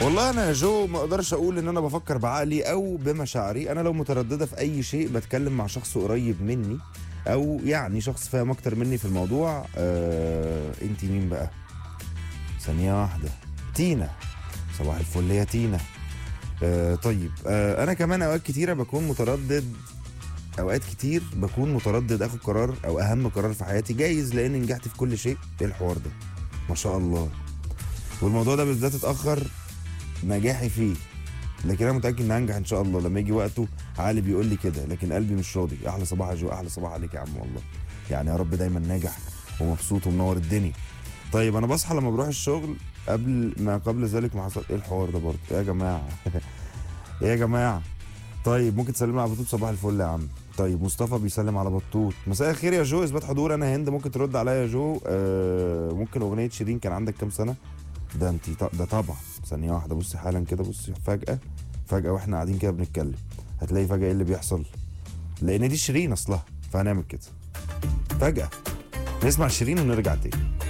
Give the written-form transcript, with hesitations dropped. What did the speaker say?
والله انا يا جو ما اقدرش اقول ان انا بفكر بعقلي او بمشاعري. انا لو متردده في اي شيء بتكلم مع شخص قريب مني، او يعني شخص فاهم اكتر مني في الموضوع. انتي مين بقى؟ ثانيه واحده. تينا. صباح الفل يا تينا. طيب، انا كمان اوقات كتيره بكون متردد. اوقات كتير بكون متردد اخد قرار او اهم قرار في حياتي، جايز لاني نجحت في كل شيء. ايه الحوار ده؟ ما شاء الله. والموضوع ده بالذات اتاخر نجاحي فيه، لكن انا متاكد ان هنجح ان شاء الله لما يجي وقته. عقلي بيقول لي كده لكن قلبي مش راضي. احلى صباح يا جو، احلى صباح عليك يا عم والله. يعني يا رب دايما ناجح ومبسوط ومنور الدنيا. طيب انا بصحى لما بروح الشغل، قبل ذلك ما حصل. ايه الحوار ده برضه يا جماعه؟ ايه يا جماعه؟ طيب ممكن تسلم على بطوط؟ صباح الفل يا عم. طيب مصطفى بيسلم على بطوط. مساء الخير يا جو، اثبات حضور. انا هند، ممكن ترد عليا يا جو؟ ممكن اغنيه شيرين كان عندك كام سنه؟ ده انت ده طبعا. ثانيه واحده، بصي حالا كده، بصي فجاه واحنا قاعدين كده بنتكلم هتلاقي فجاه ايه اللي بيحصل، لان دي شيرين اصلها، فهنعمل كده فجاه. نسمع شيرين ونرجع تاني.